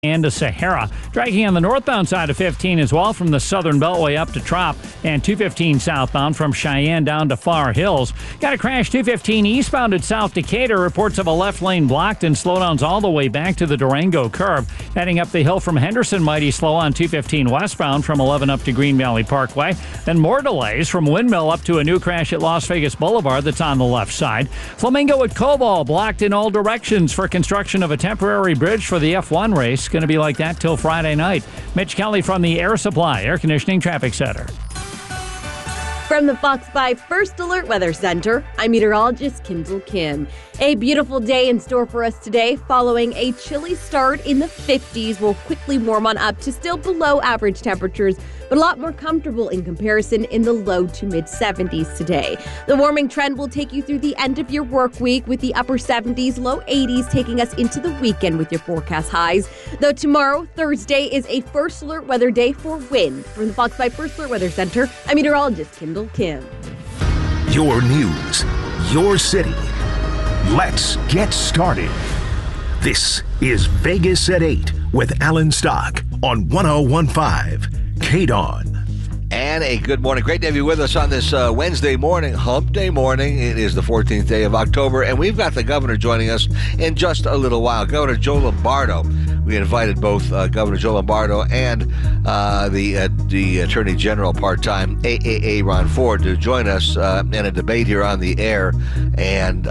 and to Sahara. Striking on the northbound side of 15 as well from the southern beltway up to Trop, and 215 southbound from Cheyenne down to Far Hills. Got a crash 215 eastbound at South Decatur. Reports of a left lane blocked and slowdowns all the way back to the Durango curve. Heading up the hill from Henderson, mighty slow on 215 westbound from 11 up to Green Valley Parkway. Then more delays from Windmill up to a new crash at Las Vegas Boulevard that's on the left side. Flamingo at Koval blocked in all directions for construction of a temporary bridge for the F1 race. Going to be like that till Friday night. Mitch Kelly from the Air Supply Air Conditioning Traffic Center. From the Fox 5 First Alert Weather Center, I'm meteorologist Kendall Kim. A beautiful day in store for us today. Following a chilly start in the 50s, we'll quickly warm on up to still below average temperatures, but a lot more comfortable in comparison in the low to mid 70s today. The warming trend will take you through the end of your work week with the upper 70s, low 80s taking us into the weekend with your forecast highs. Though tomorrow, Thursday, is a First Alert weather day for wind. From the Fox 5 First Alert Weather Center, I'm meteorologist Kendall Kim. Your news, your city. Let's get started. This is Vegas at 8 with Alan Stock on 101.5 KDON. And a good morning. Great to have you with us on this Wednesday morning, hump day morning. It is the 14th day of October, and we've got the governor joining us in just a little while. Governor Joe Lombardo. We invited both Governor Joe Lombardo and the Attorney General part-time, Ron Ford, to join us in a debate here on the air. And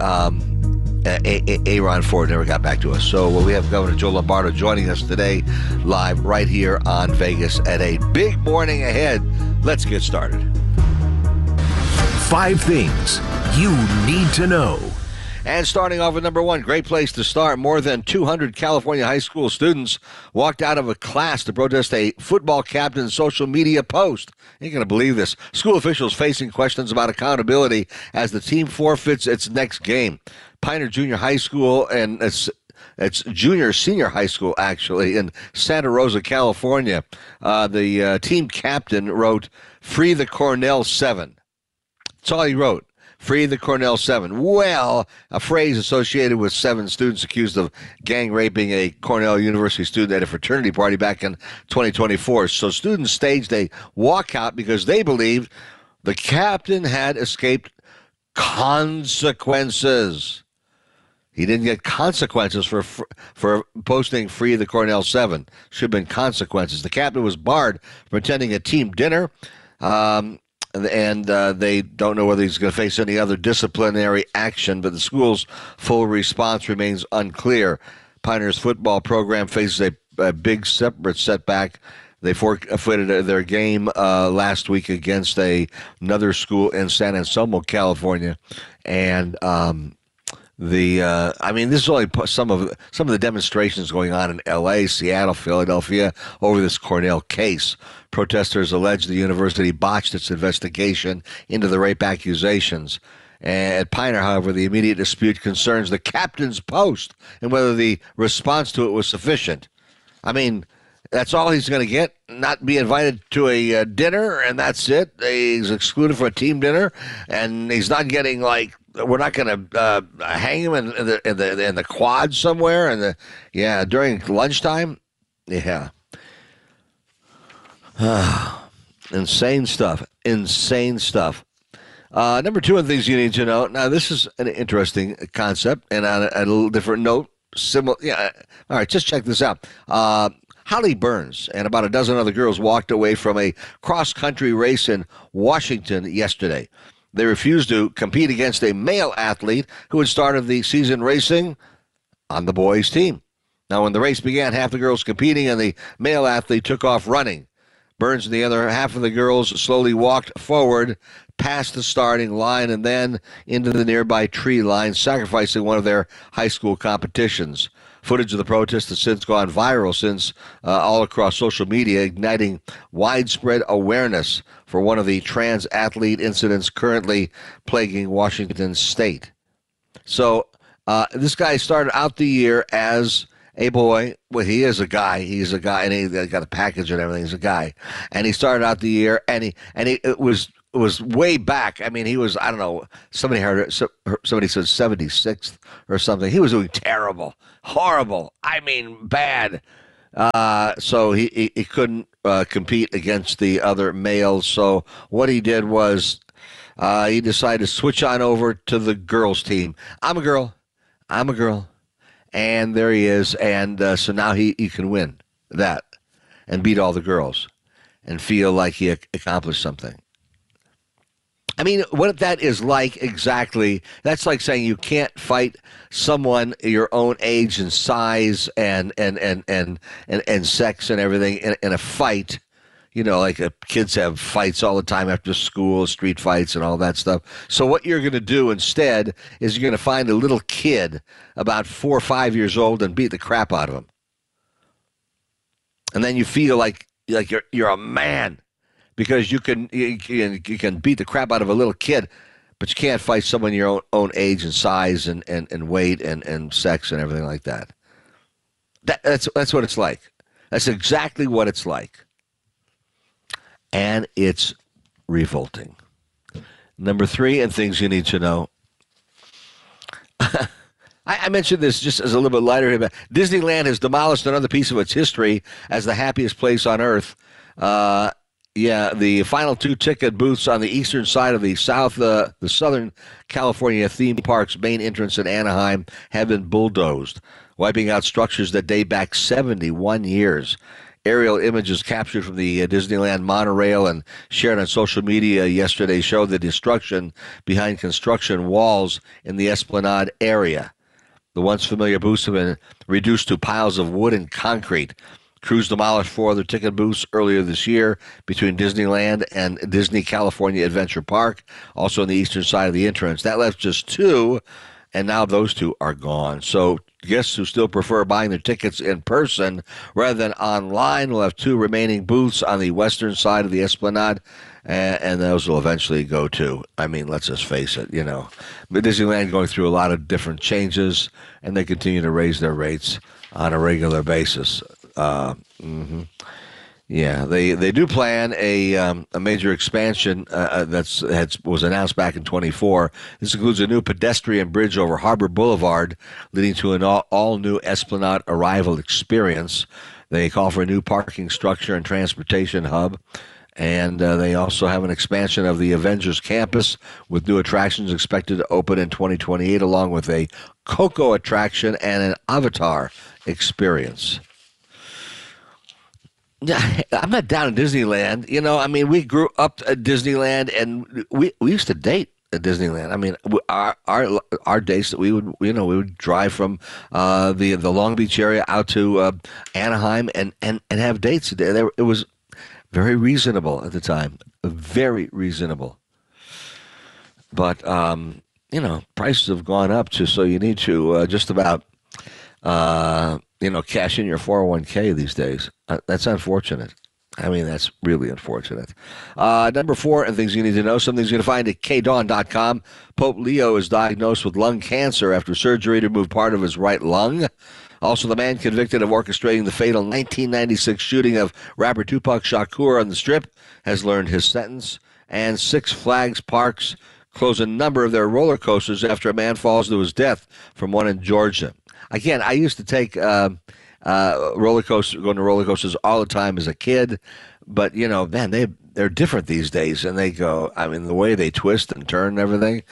Ron Ford never got back to us. So we have Governor Joe Lombardo joining us today live right here on Vegas at 8. Big morning ahead. Let's get started. 5 things you need to know. And starting off with number one, great place to start. More than 200 California high school students walked out of a class to protest a football captain's social media post. You're going to believe this. School officials facing questions about accountability as the team forfeits its next game. Pioneer Junior High School, and it's senior high school, actually, in Santa Rosa, California. The team captain wrote, "Free the Cornell 7." That's all he wrote. Free the Cornell 7. Well, a phrase associated with 7 students accused of gang raping a Cornell University student at a fraternity party back in 2024. So students staged a walkout because they believed the captain had escaped consequences. He didn't get consequences for posting "Free the Cornell 7." Should have been consequences. The captain was barred from attending a team dinner. And they don't know whether he's going to face any other disciplinary action, but the school's full response remains unclear. Pioneer's football program faces a big separate setback. They forfeited their game last week against another school in San Anselmo, California, and this is only some of the demonstrations going on in L.A., Seattle, Philadelphia over this Cornell case. Protesters allege the university botched its investigation into the rape accusations. At Pioneer, however, the immediate dispute concerns the captain's post and whether the response to it was sufficient. I mean, that's all he's going to get, not be invited to a dinner, and that's it. He's excluded from a team dinner, and he's not getting, we're not going to hang him in the quad somewhere, during lunchtime. Yeah. Insane stuff. Number 2 of things you need to know. Now, this is an interesting concept, and on a little different note, similar. Yeah. All right, just check this out. Holly Burns and about a dozen other girls walked away from a cross-country race in Washington yesterday. They refused to compete against a male athlete who had started the season racing on the boys' team. Now, when the race began, half the girls competing and the male athlete took off running. Burns and the other half of the girls slowly walked forward past the starting line and then into the nearby tree line, sacrificing one of their high school competitions. Footage of the protest has since gone viral all across social media, igniting widespread awareness for one of the trans athlete incidents currently plaguing Washington state. So this guy started out the year as a boy. Well, he is a guy. He's a guy, and he got a package and everything. He's a guy, and he started out the year, it was way back. I mean, he was, I don't know, somebody said 76th or something. He was doing terrible, horrible. I mean, bad. So he couldn't compete against the other males. So what he did was he decided to switch on over to the girls' team. I'm a girl. And there he is. And so now he can win that and beat all the girls and feel like he accomplished something. I mean, what that is like exactly, that's like saying you can't fight someone your own age and size and sex and everything in a fight. You know, like kids have fights all the time after school, street fights and all that stuff. So what you're going to do instead is you're going to find a little kid about 4 or 5 years old and beat the crap out of him. And then you feel like you're a man. Because you can beat the crap out of a little kid, but you can't fight someone your own age and size and weight and sex and everything like that. That's what it's like. That's exactly what it's like. And it's revolting. Number 3, and things you need to know. I mentioned this just as a little bit lighter here, but Disneyland has demolished another piece of its history as the happiest place on earth. Yeah, the final 2 ticket booths on the eastern side of the Southern California theme park's main entrance in Anaheim have been bulldozed, wiping out structures that date back 71 years. Aerial images captured from the Disneyland monorail and shared on social media yesterday show the destruction behind construction walls in the Esplanade area. The once familiar booths have been reduced to piles of wood and concrete. Crews demolished 4 other ticket booths earlier this year between Disneyland and Disney California Adventure Park, also on the eastern side of the entrance. That left just 2, and now those 2 are gone. So guests who still prefer buying their tickets in person rather than online will have 2 remaining booths on the western side of the Esplanade, and those will eventually go too. I mean, let's just face it, you know. Disneyland going through a lot of different changes, and they continue to raise their rates on a regular basis. Yeah, they do plan a major expansion was announced back in 24. This includes a new pedestrian bridge over Harbor Boulevard, leading to an all-new Esplanade arrival experience. They call for a new parking structure and transportation hub. And they also have an expansion of the Avengers campus with new attractions expected to open in 2028, along with a Coco attraction and an Avatar experience. Yeah, I'm not down in Disneyland. You know, I mean, we grew up at Disneyland, and we used to date at Disneyland. I mean, our dates that we would drive from the Long Beach area out to Anaheim and have dates there. It was very reasonable at the time, very reasonable. But you know, prices have gone up so you need to just about cash in your 401k these days. That's unfortunate. I mean, that's really unfortunate. Number 4, and things you need to know, some things you're going to find at kdawn.com. Pope Leo is diagnosed with lung cancer after surgery to remove part of his right lung. Also, the man convicted of orchestrating the fatal 1996 shooting of rapper Tupac Shakur on the Strip has learned his sentence. And Six Flags Parks close a number of their roller coasters after a man falls to his death from one in Georgia. Again, I used to take going to roller coasters all the time as a kid, but you know, man, they're different these days, and they go. I mean, the way they twist and turn and everything.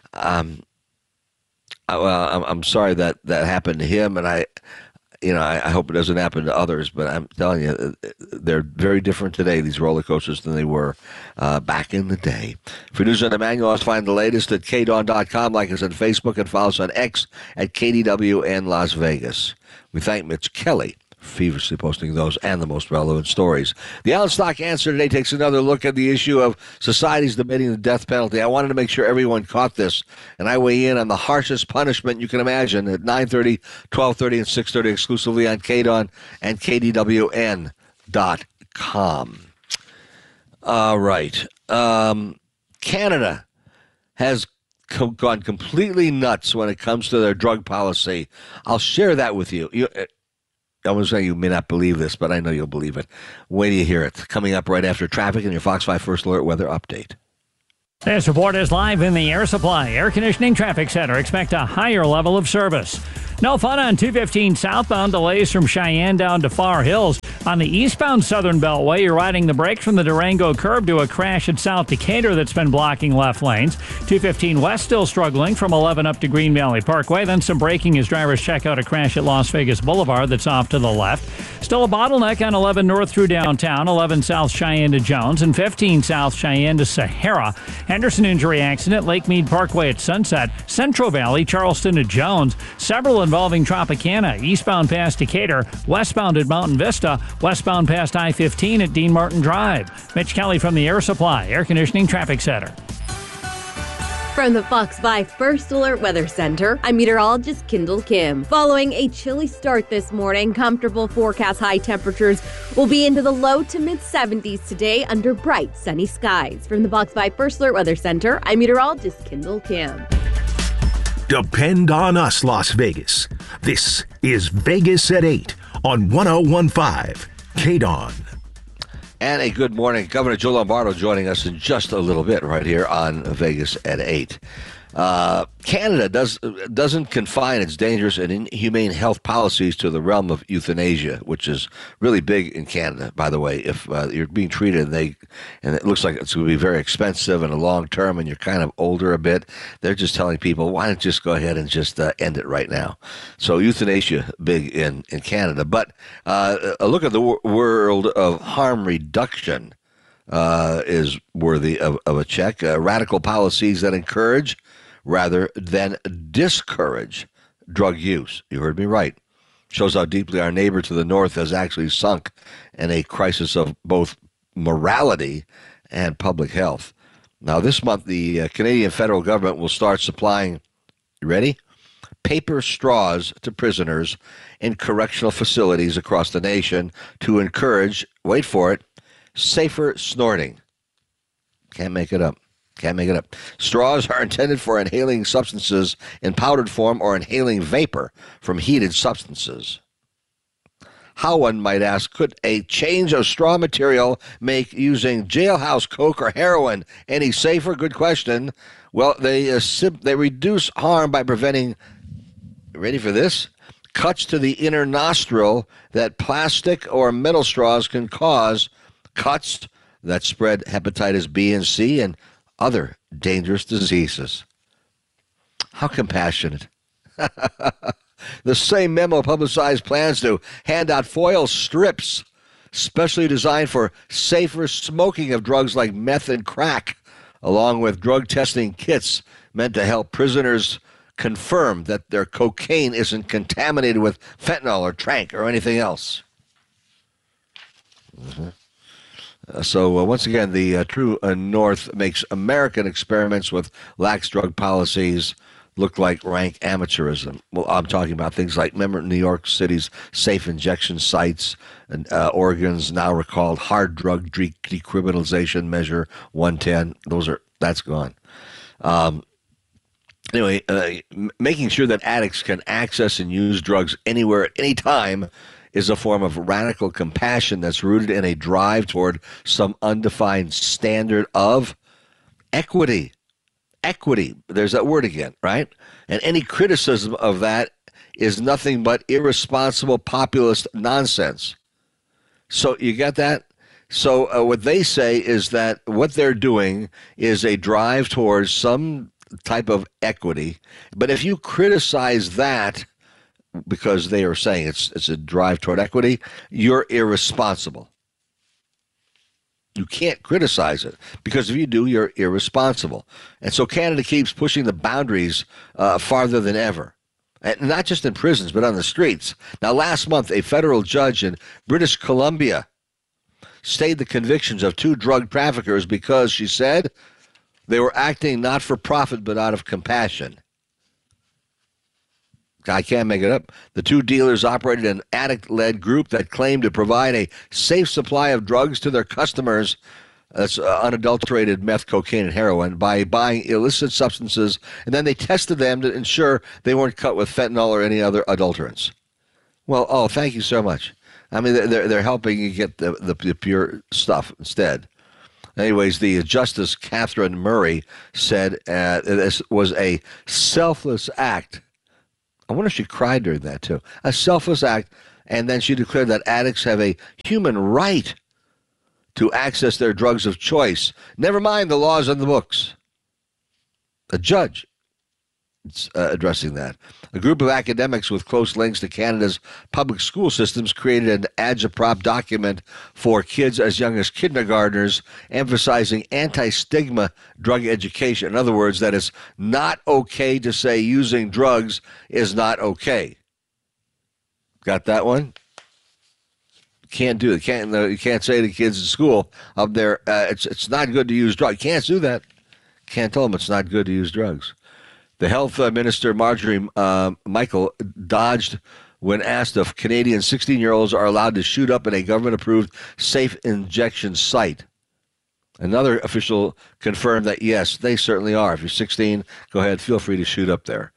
I'm sorry that happened to him, and I hope it doesn't happen to others. But I'm telling you, they're very different today, these roller coasters, than they were back in the day. For news on demand, you'll always find the latest at kdawn.com. Like us on Facebook and follow us on X at KDWN Las Vegas. We thank Mitch Kelly feverishly posting those and the most relevant stories. The Alan Stock Answer today takes another look at the issue of societies debating the death penalty. I wanted to make sure everyone caught this, and I weigh in on the harshest punishment you can imagine at 9:30, 12:30, and 6:30 exclusively on KDAWN and KDWN.com. All right. Canada has gone completely nuts when it comes to their drug policy. I'll share that with you. I was saying you may not believe this, but I know you'll believe it. Wait till you hear it. Coming up right after traffic and your Fox 5 First Alert weather update. This report is live in the Air Supply Air Conditioning Traffic Center. Expect a higher level of service. No fun on 215 southbound. Delays from Cheyenne down to Far Hills. On the eastbound Southern Beltway, you're riding the brake from the Durango curb to a crash at South Decatur that's been blocking left lanes. 215 west still struggling from 11 up to Green Valley Parkway. Then some braking as drivers check out a crash at Las Vegas Boulevard that's off to the left. Still a bottleneck on 11 north through downtown, 11 south Cheyenne to Jones, and 15 south Cheyenne to Sahara. Henderson injury accident, Lake Mead Parkway at Sunset. Central Valley, Charleston to Jones. Several involving Tropicana, eastbound past Decatur, westbound at Mountain Vista, westbound past I-15 at Dean Martin Drive. Mitch Kelly from the Air Supply Air Conditioning Traffic Center. From the Fox 5 First Alert Weather Center, I'm meteorologist Kendall Kim. Following a chilly start this morning, comfortable forecast high temperatures will be into the low to mid 70s today under bright sunny skies. From the Fox 5 First Alert Weather Center, I'm meteorologist Kendall Kim. Depend on us, Las Vegas. This is Vegas at 8 on 101.5 KDON. And a good morning. Governor Joe Lombardo joining us in just a little bit right here on Vegas at 8. Canada doesn't confine its dangerous and inhumane health policies to the realm of euthanasia, which is really big in Canada, by the way. If you're being treated and it looks like it's going to be very expensive and a long term and you're kind of older a bit, they're just telling people, why don't you just go ahead and just end it right now? So euthanasia, big in Canada. But a look at the world of harm reduction is worthy of a check. Radical policies that encourage rather than discourage drug use. You heard me right. Shows how deeply our neighbor to the north has actually sunk in a crisis of both morality and public health. Now, this month, the Canadian federal government will start supplying, you ready? Paper straws to prisoners in correctional facilities across the nation to encourage, wait for it, safer snorting. Can't make it up. Can't make it up. Straws are intended for inhaling substances in powdered form or inhaling vapor from heated substances. How, one might ask, could a change of straw material make using jailhouse coke or heroin any safer? Good question. Well, they reduce harm by preventing, ready for this, cuts to the inner nostril that plastic or metal straws can cause, cuts that spread hepatitis B and C and other dangerous diseases. How compassionate. The same memo publicized plans to hand out foil strips specially designed for safer smoking of drugs like meth and crack, along with drug testing kits meant to help prisoners confirm that their cocaine isn't contaminated with fentanyl or tranq or anything else. So once again, the true North makes American experiments with lax drug policies look like rank amateurism. Well, I'm talking about things like, remember New York City's safe injection sites and Oregon's now recalled hard drug decriminalization measure 110. That's gone. Anyway, making sure that addicts can access and use drugs anywhere at any time is a form of radical compassion that's rooted in a drive toward some undefined standard of equity. Equity, there's that word again, right? And any criticism of that is nothing but irresponsible populist nonsense. So you get that? So what they say is that what they're doing is a drive towards some type of equity. But if you criticize that, because they are saying it's a drive toward equity, you're irresponsible. You can't criticize it, because if you do, you're irresponsible. And so Canada keeps pushing the boundaries farther than ever, and not just in prisons, but on the streets. Now, last month, a federal judge in British Columbia stayed the convictions of 2 drug traffickers because, she said, they were acting not for profit, but out of compassion. I can't make it up. The 2 dealers operated an addict-led group that claimed to provide a safe supply of drugs to their customers, that's unadulterated meth, cocaine, and heroin, by buying illicit substances, and then they tested them to ensure they weren't cut with fentanyl or any other adulterants. Well, thank you so much. I mean, they're helping you get the pure stuff instead. Anyways, the Justice Catherine Murray said this was a selfless act I wonder if she cried during that, too. A selfless act. And then she declared that addicts have a human right to access their drugs of choice. Never mind the laws and the books. A judge is addressing that. A group of academics with close links to Canada's public school systems created an agitprop document for kids as young as kindergartners, emphasizing anti-stigma drug education. In other words, that it's not okay to say using drugs is not okay. Got that one? Can't do it. You can't say to kids in school up there, it's not good to use drugs. You can't do that. Can't tell them it's not good to use drugs. The health minister, Marjorie Michael, dodged when asked if Canadian 16-year-olds are allowed to shoot up in a government-approved safe injection site. Another official confirmed that, yes, they certainly are. If you're 16, go ahead, feel free to shoot up there.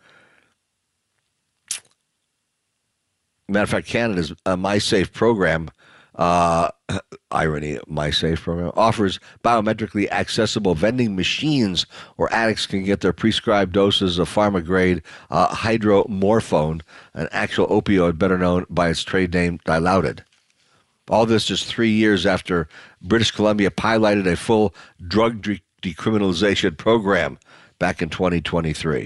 Matter of fact, Canada's MySafe program, irony, MySafe program, offers biometrically accessible vending machines where addicts can get their prescribed doses of pharma-grade hydromorphone, an actual opioid better known by its trade name Dilaudid. All this just 3 years after British Columbia piloted a full drug decriminalization program back in 2023.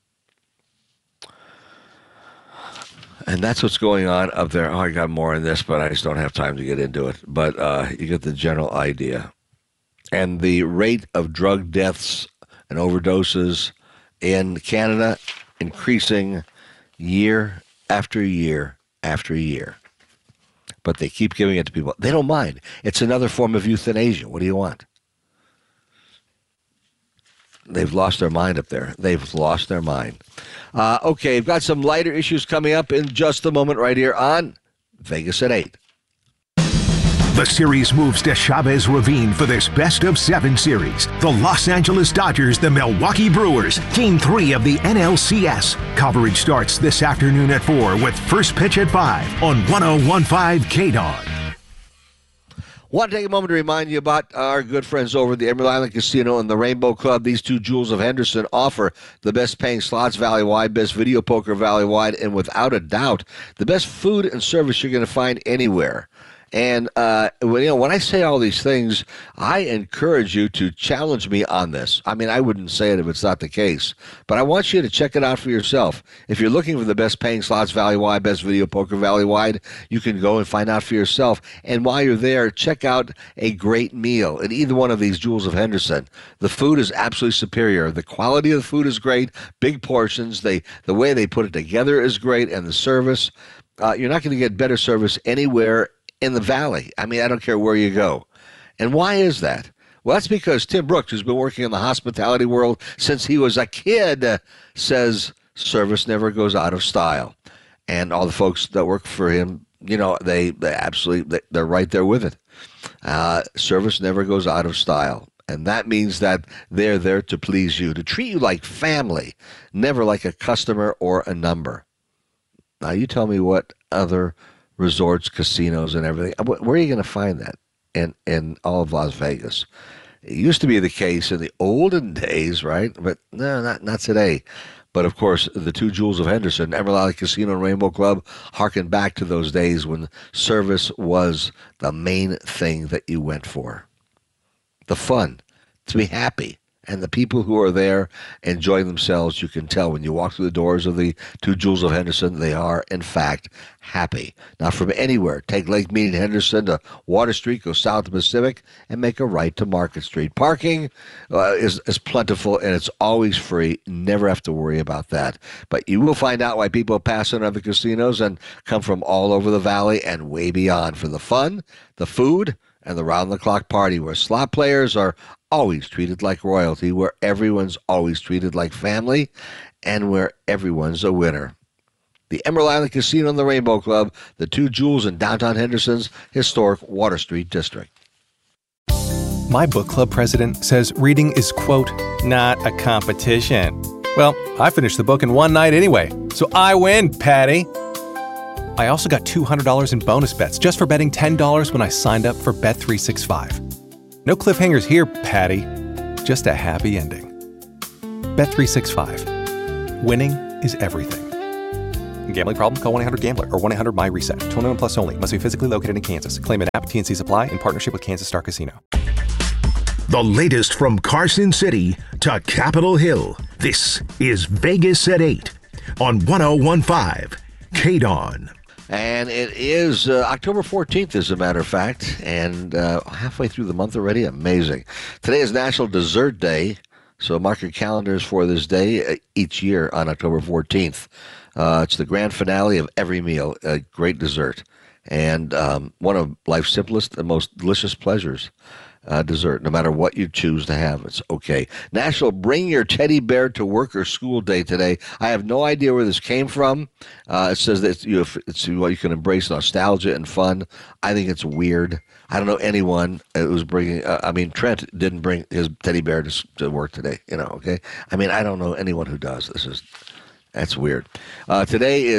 And that's what's going on up there. Oh, I got more in this, but I just don't have time to get into it. But you get the general idea. And the rate of drug deaths and overdoses in Canada increasing year after year after year. But they keep giving it to people. They don't mind. It's another form of euthanasia. What do you want? They've lost their mind up there. They've lost their mind. Okay, we've got some lighter issues coming up in just a moment right here on Vegas at 8. The series moves to Chavez Ravine for this best-of-7 series. The Los Angeles Dodgers, the Milwaukee Brewers, Game 3 of the NLCS. Coverage starts this afternoon at 4 with first pitch at 5 on 101.5 KDON. Want to take a moment to remind you about our good friends over at the Emerald Island Casino and the Rainbow Club. These two jewels of Henderson offer the best paying slots valley-wide, best video poker valley-wide, and without a doubt, the best food and service you're going to find anywhere. And when I say all these things, I encourage you to challenge me on this. I mean, I wouldn't say it if it's not the case, but I want you to check it out for yourself. If you're looking for the best paying slots valley-wide, best video poker valley-wide, you can go and find out for yourself. And while you're there, check out a great meal at either one of these jewels of Henderson. The food is absolutely superior. The quality of the food is great. Big portions. The way they put it together is great, and the service. You're not going to get better service anywhere in the valley. I mean, I don't care where you go. And why is that? Well, that's because Tim Brooks, who's been working in the hospitality world since he was a kid, says service never goes out of style. And all the folks that work for him, you know, they absolutely, they're right there with it. Service never goes out of style. And that means that they're there to please you, to treat you like family, never like a customer or a number. Now, you tell me what other resorts, casinos, and everything. Where are you going to find that in all of Las Vegas? It used to be the case in the olden days, right? But no, not today. But of course, the two jewels of Henderson, Emerald Island Casino and Rainbow Club, harken back to those days when service was the main thing that you went for. The fun, to be happy. And the people who are there enjoying themselves, you can tell when you walk through the doors of the two jewels of Henderson, they are, in fact, happy. Now, from anywhere, take Lake Mead in Henderson to Water Street, go south to Pacific, and make a right to Market Street. Parking is plentiful, and it's always free. Never have to worry about that. But you will find out why people pass in other casinos and come from all over the valley and way beyond for the fun, the food, and the round-the-clock party where slot players are always treated like royalty, where everyone's always treated like family, and where everyone's a winner. The Emerald Island Casino and the Rainbow Club, the two jewels in downtown Henderson's historic Water Street district. My book club president says reading is, quote, not a competition. Well, I finished the book in one night anyway, so I win, Patty. I also got $200 in bonus bets just for betting $10 when I signed up for Bet365. No cliffhangers here, Patty. Just a happy ending. Bet365. Winning is everything. Gambling problem? Call 1-800-GAMBLER or 1-800-MY-RESET. 21 plus only. Must be physically located in Kansas. Claim an app. T&C Supply in partnership with Kansas Star Casino. The latest from Carson City to Capitol Hill. This is Vegas at 8 on 101.5 KDON. And it is October 14th, as a matter of fact, and halfway through the month already. Amazing. Today is National Dessert Day, so mark your calendars for this day each year on October 14th. It's the grand finale of every meal, a great dessert, and one of life's simplest and most delicious pleasures. Dessert, no matter what you choose to have, it's okay. National Bring Your Teddy Bear to Work or School Day today. I have no idea where this came from. It says that it's what you can embrace nostalgia and fun. I think it's weird. I don't know anyone who's bringing. Trent didn't bring his teddy bear to work today. Okay. I don't know anyone who does. That's weird. Today is